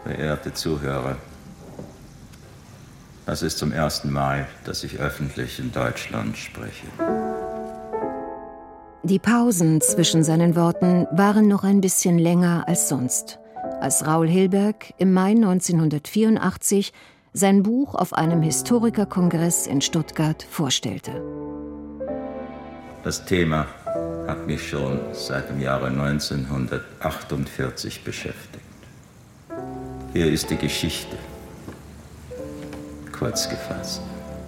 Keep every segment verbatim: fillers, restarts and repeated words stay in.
Verehrte Zuhörer, das ist zum ersten Mal, dass ich öffentlich in Deutschland spreche. Die Pausen zwischen seinen Worten waren noch ein bisschen länger als sonst, als Raoul Hilberg im Mai neunzehnhundertvierundachtzig sein Buch auf einem Historikerkongress in Stuttgart vorstellte. Das Thema hat mich schon seit dem Jahre neunzehnhundertachtundvierzig beschäftigt. Hier ist die Geschichte, kurz gefasst.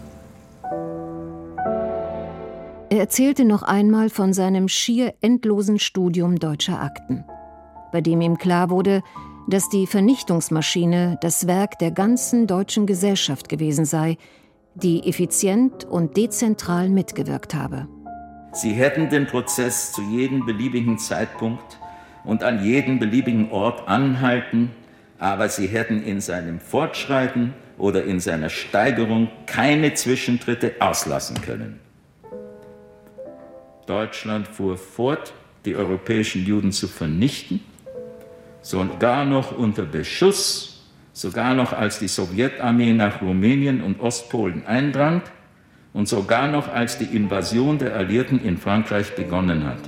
Er erzählte noch einmal von seinem schier endlosen Studium deutscher Akten, bei dem ihm klar wurde, dass die Vernichtungsmaschine das Werk der ganzen deutschen Gesellschaft gewesen sei, die effizient und dezentral mitgewirkt habe. Sie hätten den Prozess zu jedem beliebigen Zeitpunkt und an jedem beliebigen Ort anhalten, aber sie hätten in seinem Fortschreiten oder in seiner Steigerung keine Zwischentritte auslassen können. Deutschland fuhr fort, die europäischen Juden zu vernichten, sogar noch unter Beschuss, sogar noch als die Sowjetarmee nach Rumänien und Ostpolen eindrang und sogar noch als die Invasion der Alliierten in Frankreich begonnen hatte.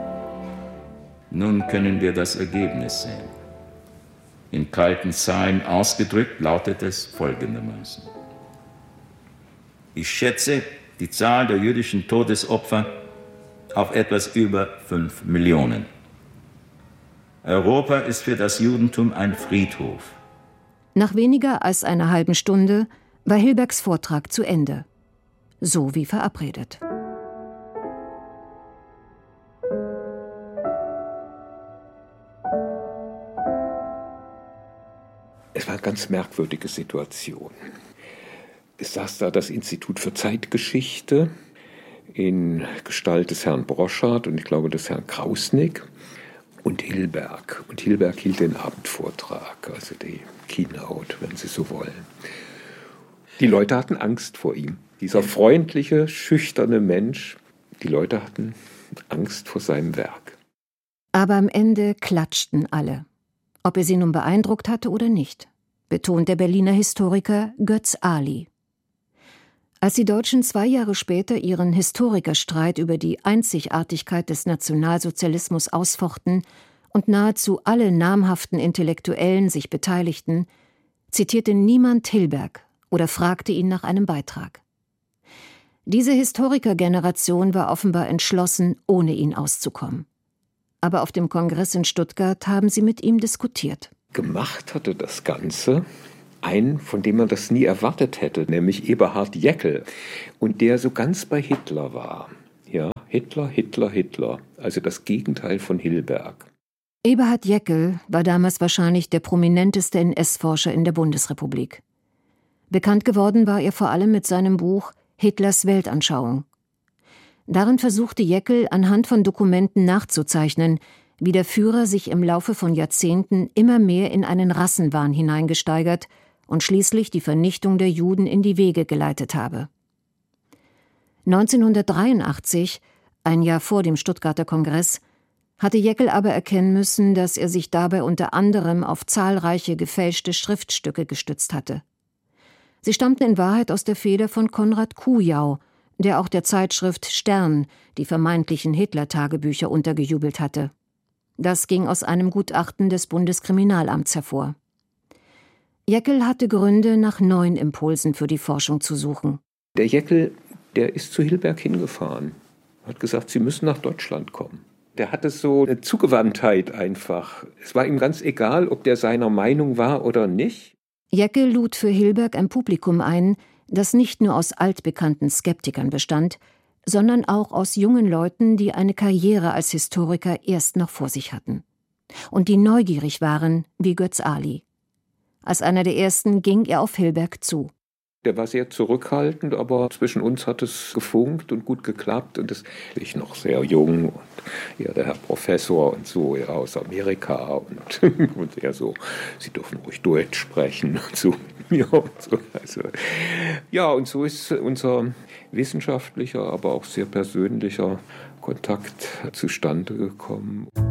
Nun können wir das Ergebnis sehen. In kalten Zahlen ausgedrückt lautet es folgendermaßen. Ich schätze die Zahl der jüdischen Todesopfer auf etwas über fünf Millionen. Europa ist für das Judentum ein Friedhof. Nach weniger als einer halben Stunde war Hilbergs Vortrag zu Ende. So wie verabredet. Es war eine ganz merkwürdige Situation. Es saß da das Institut für Zeitgeschichte in Gestalt des Herrn Broschardt und ich glaube des Herrn Krausnick und Hilberg. Und Hilberg hielt den Abendvortrag, also die Keynote, wenn Sie so wollen. Die Leute hatten Angst vor ihm. Dieser freundliche, schüchterne Mensch, die Leute hatten Angst vor seinem Werk. Aber am Ende klatschten alle. Ob er sie nun beeindruckt hatte oder nicht, betont der Berliner Historiker Götz Ali. Als die Deutschen zwei Jahre später ihren Historikerstreit über die Einzigartigkeit des Nationalsozialismus ausfochten und nahezu alle namhaften Intellektuellen sich beteiligten, zitierte niemand Hilberg oder fragte ihn nach einem Beitrag. Diese Historikergeneration war offenbar entschlossen, ohne ihn auszukommen. Aber auf dem Kongress in Stuttgart haben sie mit ihm diskutiert. Gemacht hatte das Ganze ein, von dem man das nie erwartet hätte, nämlich Eberhard Jäckel. Und der so ganz bei Hitler war. Ja, Hitler, Hitler, Hitler. Also das Gegenteil von Hilberg. Eberhard Jäckel war damals wahrscheinlich der prominenteste N S-Forscher in der Bundesrepublik. Bekannt geworden war er vor allem mit seinem Buch Hitlers Weltanschauung. Darin versuchte Jäckel anhand von Dokumenten nachzuzeichnen, wie der Führer sich im Laufe von Jahrzehnten immer mehr in einen Rassenwahn hineingesteigert und schließlich die Vernichtung der Juden in die Wege geleitet habe. neunzehnhundertdreiundachtzig, ein Jahr vor dem Stuttgarter Kongress, hatte Jäckel aber erkennen müssen, dass er sich dabei unter anderem auf zahlreiche gefälschte Schriftstücke gestützt hatte. Sie stammten in Wahrheit aus der Feder von Konrad Kujau, der auch der Zeitschrift Stern die vermeintlichen Hitler-Tagebücher untergejubelt hatte. Das ging aus einem Gutachten des Bundeskriminalamts hervor. Jäckel hatte Gründe, nach neuen Impulsen für die Forschung zu suchen. Der Jäckel, der ist zu Hilberg hingefahren, hat gesagt, Sie müssen nach Deutschland kommen. Der hatte so eine Zugewandtheit einfach. Es war ihm ganz egal, ob der seiner Meinung war oder nicht. Jäckel lud für Hilberg ein Publikum ein, das nicht nur aus altbekannten Skeptikern bestand, sondern auch aus jungen Leuten, die eine Karriere als Historiker erst noch vor sich hatten. Und die neugierig waren, wie Götz Ali. Als einer der ersten ging er auf Hilberg zu. Der war sehr zurückhaltend, aber zwischen uns hat es gefunkt und gut geklappt. Und das, ich noch sehr jung und ja, der Herr Professor und so, ja, aus Amerika und, und er so, Sie dürfen ruhig Deutsch sprechen und so. Ja, und so. Also, ja, und so ist unser wissenschaftlicher, aber auch sehr persönlicher Kontakt zustande gekommen.